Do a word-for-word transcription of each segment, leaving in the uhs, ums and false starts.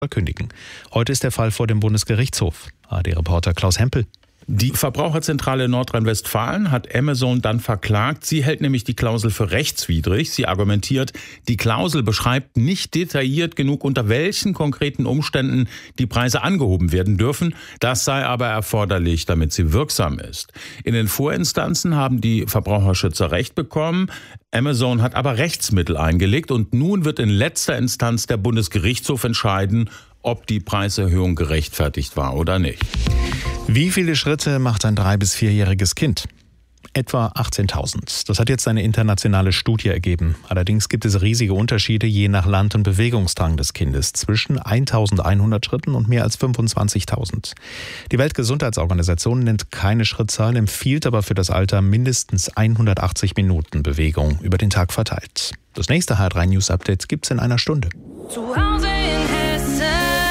verkündigen. Heute ist der Fall vor dem Bundesgerichtshof. A D-Reporter Klaus Hempel. Die Verbraucherzentrale Nordrhein-Westfalen hat Amazon dann verklagt. Sie hält nämlich die Klausel für rechtswidrig. Sie argumentiert, die Klausel beschreibt nicht detailliert genug, unter welchen konkreten Umständen die Preise angehoben werden dürfen. Das sei aber erforderlich, damit sie wirksam ist. In den Vorinstanzen haben die Verbraucherschützer Recht bekommen. Amazon hat aber Rechtsmittel eingelegt und nun wird in letzter Instanz der Bundesgerichtshof entscheiden, ob die Preiserhöhung gerechtfertigt war oder nicht. Wie viele Schritte macht ein drei- bis vierjähriges Kind? Etwa achtzehntausend. Das hat jetzt eine internationale Studie ergeben. Allerdings gibt es riesige Unterschiede je nach Land und Bewegungsdrang des Kindes zwischen eintausendeinhundert Schritten und mehr als fünfundzwanzigtausend. Die Weltgesundheitsorganisation nennt keine Schrittzahlen, empfiehlt aber für das Alter mindestens hundertachtzig Minuten Bewegung über den Tag verteilt. Das nächste H drei News Update gibt's in einer Stunde. Zu Hause in Hessen.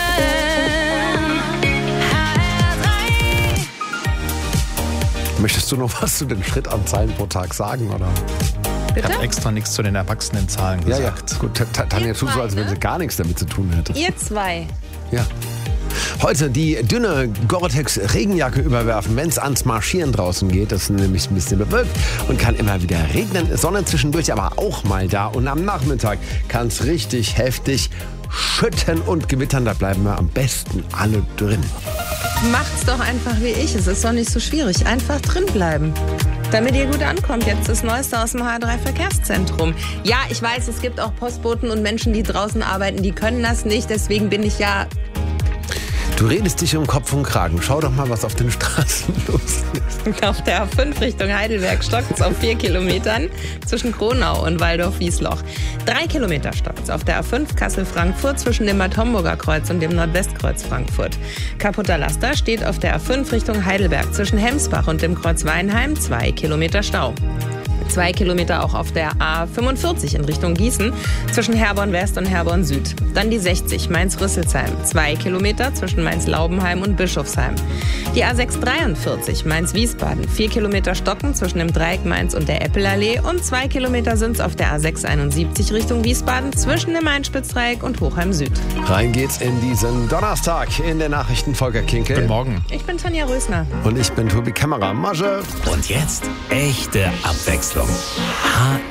Möchtest du noch was zu den Schrittanzahlen pro Tag sagen, oder? Ich habe extra nichts zu den Erwachsenenzahlen gesagt. Ja, ja. Gut, Tanja tut so, als wenn sie gar nichts damit zu tun hätte. Ihr zwei. Ja. Heute die dünne Gore-Tex-Regenjacke überwerfen, wenn es ans Marschieren draußen geht. Das ist nämlich ein bisschen bewölkt und kann immer wieder regnen. Sonne zwischendurch aber auch mal da. Und am Nachmittag kann es richtig heftig schütten und gewittern. Da bleiben wir am besten alle drin. Macht's doch einfach wie ich. Es ist doch nicht so schwierig. Einfach drin bleiben. Damit ihr gut ankommt. Jetzt das Neueste aus dem H drei Verkehrszentrum. Ja, ich weiß, es gibt auch Postboten und Menschen, die draußen arbeiten, die können das nicht. Deswegen bin ich ja... Du redest dich um Kopf und Kragen. Schau doch mal, was auf den Straßen los ist. Auf der A fünf Richtung Heidelberg stockt es auf vier Kilometern zwischen Kronau und Waldorf-Wiesloch. Drei Kilometer stockt es auf der A fünf Kassel-Frankfurt zwischen dem Bad Homburger Kreuz und dem Nordwestkreuz Frankfurt. Kaputter Laster steht auf der A fünf Richtung Heidelberg zwischen Hemsbach und dem Kreuz Weinheim. Zwei Kilometer Stau. Zwei Kilometer auch auf der A fünfundvierzig in Richtung Gießen zwischen Herborn West und Herborn Süd. Dann die sechzig Mainz-Rüsselsheim. Zwei Kilometer zwischen Mainz-Laubenheim und Bischofsheim. Die A sechshundertdreiundvierzig Mainz-Wiesbaden. Vier Kilometer Stocken zwischen dem Dreieck Mainz und der Eppelallee. Und zwei Kilometer sind es auf der A sechshunderteinundsiebzig Richtung Wiesbaden zwischen dem Main-Spitzdreieck und Hochheim Süd. Rein geht's in diesen Donnerstag in der Nachrichten. Volker Kinkel. Guten Morgen. Ich bin Tanja Rösner. Und ich bin Tobi Kämmerer. Masche. Und jetzt echte Abwechslung. H